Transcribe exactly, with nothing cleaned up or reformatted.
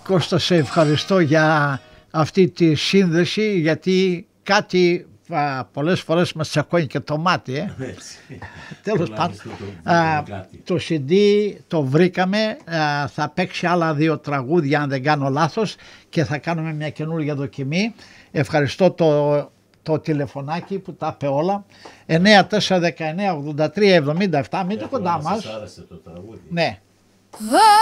Κώστα, σε ευχαριστώ για αυτή τη σύνδεση, γιατί κάτι α, πολλές φορές μας τσακώνει και το μάτι. Ε. Τέλος πάντων, το σι ντι το βρήκαμε, α, θα παίξει άλλα δύο τραγούδια αν δεν κάνω λάθος και θα κάνουμε μια καινούργια δοκιμή. Ευχαριστώ το, το τηλεφωνάκι που τα είπε όλα. εννιά τέσσερα δεκαεννιά ογδόντα τρία εβδομήντα επτά, μην το κοντά μας. Σας άρεσε το τραγούδι. Ναι.